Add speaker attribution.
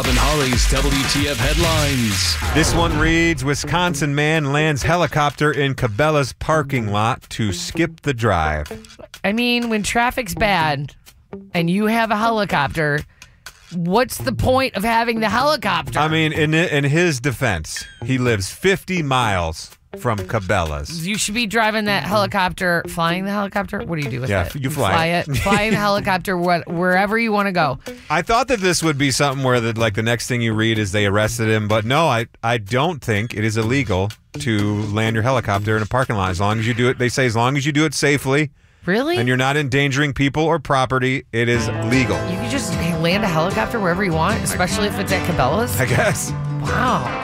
Speaker 1: And Holly's WTF headlines.
Speaker 2: This one reads, Wisconsin man lands helicopter in Cabela's parking lot to skip the drive.
Speaker 3: I mean, when traffic's bad and you have a helicopter, what's the point of having the helicopter?
Speaker 2: I mean, in his defense, he lives 50 miles from Cabela's.
Speaker 3: You should be driving that helicopter, flying the helicopter. What do you do with it?
Speaker 2: You fly
Speaker 3: it. Flying the helicopter wherever you want to go.
Speaker 2: I thought that this would be something where the next thing you read is they arrested him, but no, I don't think it is illegal to land your helicopter in a parking lot as long as you do it. They say as long as you do it safely.
Speaker 3: Really?
Speaker 2: And you're not endangering people or property, it is legal.
Speaker 3: You can just land a helicopter wherever you want, especially if it's at Cabela's?
Speaker 2: I guess.
Speaker 3: Wow.